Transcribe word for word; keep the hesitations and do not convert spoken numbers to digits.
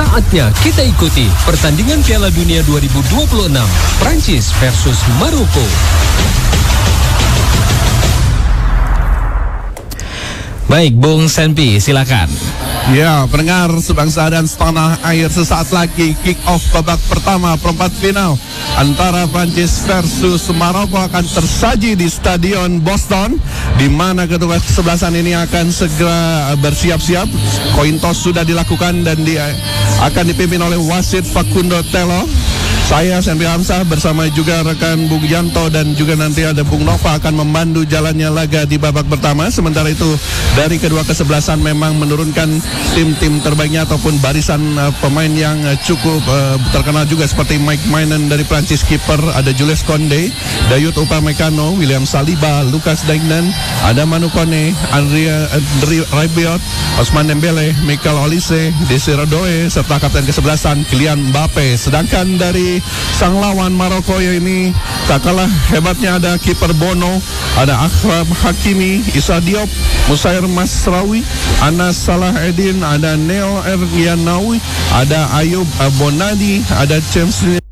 Saatnya kita ikuti pertandingan Piala Dunia dua ribu dua puluh enam, Prancis versus Maroko. Baik, Bung Senpi, silakan. Ya, pendengar sebangsa dan setanah air, sesaat lagi kick off babak pertama perempat final antara Prancis versus Maroko akan tersaji di Stadion Boston, di mana kedua kesebelasan ini akan segera bersiap-siap. Koin toss sudah dilakukan dan dia akan dipimpin oleh wasit Facundo Tello. Saya Senpi Hamzah bersama juga rekan Bung Yanto dan juga nanti ada Bung Nova akan membantu jalannya laga di babak pertama. Sementara itu dari kedua kesebelasan memang menurunkan tim-tim terbaiknya ataupun barisan uh, pemain yang uh, cukup uh, terkenal juga seperti Mike Maignan dari Prancis, kiper ada Jules Koundé, Dayot Upamecano, William Saliba, Lucas Digne, ada Manu Kone, Andrea Rabiot, Ousmane Dembele, Michael Olise, Desire Doué serta kapten kesebelasan Kylian Mbappe. Sedangkan dari sang lawan Maroko ini tak kalah hebatnya ada kiper Bono, ada Akhraf Hakimi, Issa Diop, Musair Masraoui, Anas Salah Eddin, ada Neo Ergianawi, ada Ayub Bonadi, ada James